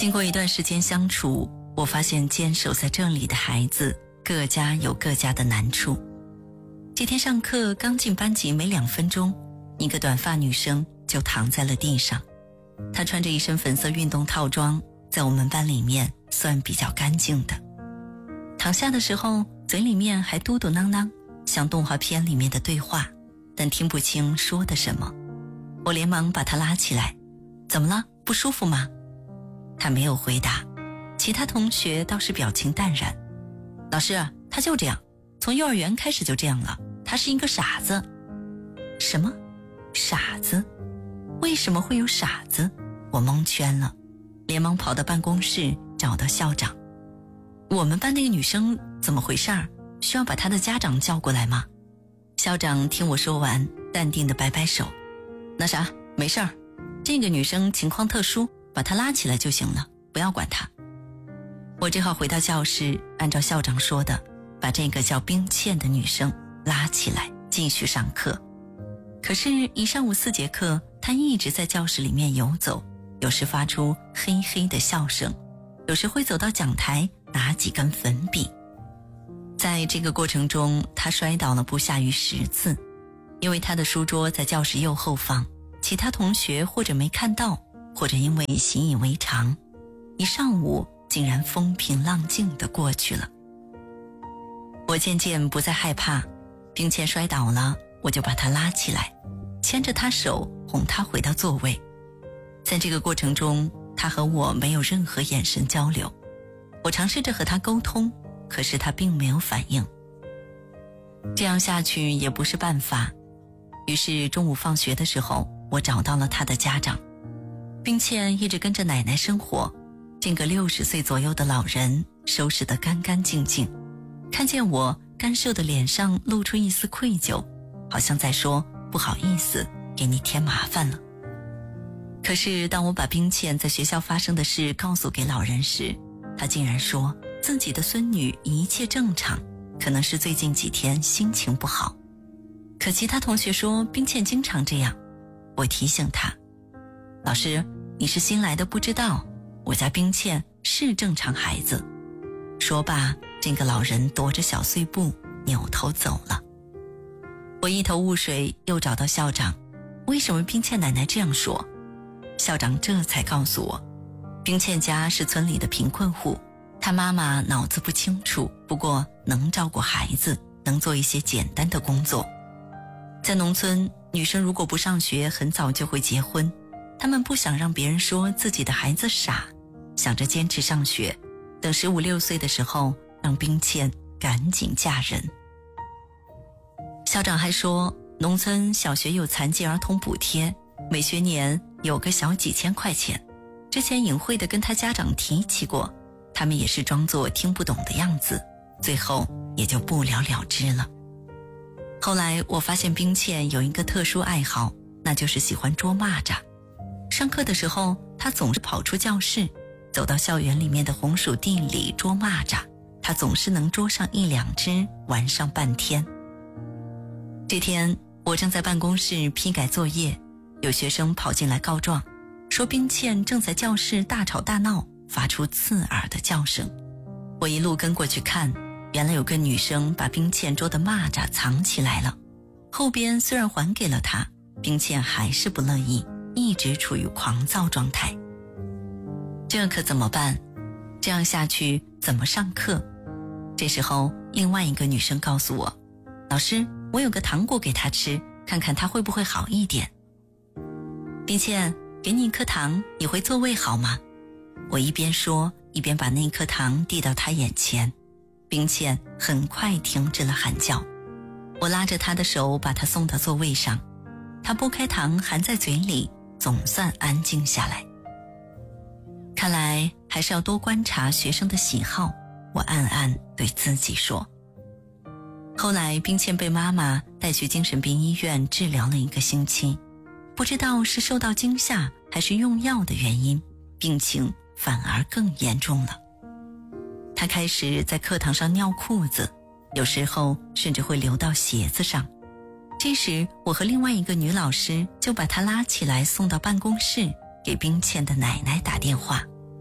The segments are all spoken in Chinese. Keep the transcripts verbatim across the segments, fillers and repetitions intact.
经过一段时间相处，我发现坚守在这里的孩子各家有各家的难处。这天上课刚进班级没两分钟，一个短发女生就躺在了地上。她穿着一身粉色运动套装，在我们班里面算比较干净的。躺下的时候嘴里面还嘟嘟囔囔，像动画片里面的对话，但听不清说的什么。我连忙把她拉起来，怎么了？不舒服吗？她没有回答。其他同学倒是表情淡然。老师，她就这样，从幼儿园开始就这样了，她是一个傻子。什么？傻子？为什么会有傻子？我蒙圈了，连忙跑到办公室找到校长。我们班那个女生怎么回事儿？需要把她的家长叫过来吗？校长听我说完，淡定地摆摆手，那啥，没事儿，这个女生情况特殊，把她拉起来就行了，不要管她。我只好回到教室，按照校长说的，把这个叫冰倩的女生拉起来继续上课。可是一上午四节课，她一直在教室里面游走，有时发出嘿嘿的笑声，有时会走到讲台拿几根粉笔。在这个过程中，她摔倒了不下于十次，因为她的书桌在教室右后方，其他同学或者没看到，或者因为习以为常，一上午竟然风平浪静地过去了。我渐渐不再害怕，并且摔倒了，我就把她拉起来，牵着她手哄她回到座位。在这个过程中，她和我没有任何眼神交流，我尝试着和她沟通，可是她并没有反应。这样下去也不是办法，于是中午放学的时候，我找到了她的家长。并且一直跟着奶奶生活，这个六十岁左右的老人收拾得干干净净，看见我干瘦的脸上露出一丝愧疚，好像在说不好意思给你添麻烦了。可是当我把冰倩在学校发生的事告诉给老人时，他竟然说自己的孙女一切正常，可能是最近几天心情不好。可其他同学说冰倩经常这样。我提醒他，老师，你是新来的不知道，我家冰倩是正常孩子。说罢，这个老人踱着小碎步扭头走了。我一头雾水，又找到校长，为什么冰倩奶奶这样说？校长这才告诉我，冰倩家是村里的贫困户，她妈妈脑子不清楚，不过能照顾孩子，能做一些简单的工作。在农村，女生如果不上学，很早就会结婚，他们不想让别人说自己的孩子傻，想着坚持上学，等十五六岁的时候让冰倩赶紧嫁人。校长还说，农村小学有残疾儿童补贴，每学年有个小几千块钱，之前隐晦地跟他家长提起过，他们也是装作听不懂的样子，最后也就不了了之了。后来我发现冰倩有一个特殊爱好，那就是喜欢捉蚂蚱。上课的时候，她总是跑出教室，走到校园里面的红薯地里捉蚂蚱，她总是能捉上一两只，玩上半天。这天我正在办公室批改作业，有学生跑进来告状，说冰倩正在教室大吵大闹，发出刺耳的叫声。我一路跟过去看，原来有个女生把冰倩捉的蚂蚱藏起来了，后边虽然还给了她，冰倩还是不乐意，一直处于狂躁状态。这可怎么办？这样下去怎么上课？这时候另外一个女生告诉我，老师，我有个糖果给她吃，看看她会不会好一点。冰倩，给你一颗糖，你回座位好吗？我一边说一边把那颗糖递到她眼前。冰倩很快停止了喊叫，我拉着她的手把她送到座位上，她剥开糖含在嘴里，总算安静下来。看来还是要多观察学生的喜好，我暗暗对自己说。后来冰倩被妈妈带去精神病医院治疗了一个星期，不知道是受到惊吓还是用药的原因，病情反而更严重了。她开始在课堂上尿裤子，有时候甚至会流到鞋子上。这时我和另外一个女老师就把她拉起来送到办公室，给冰倩的奶奶打电话。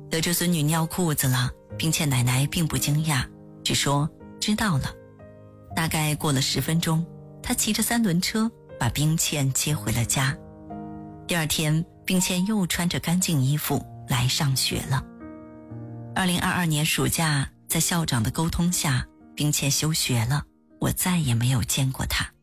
得知孙女尿裤子了，并且奶奶并不惊讶，只说知道了。大概过了十分钟，她骑着三轮车把冰倩接回了家。第二天，冰倩又穿着干净衣服来上学了。二零二二年暑假，在校长的沟通下，冰倩休学了，我再也没有见过她。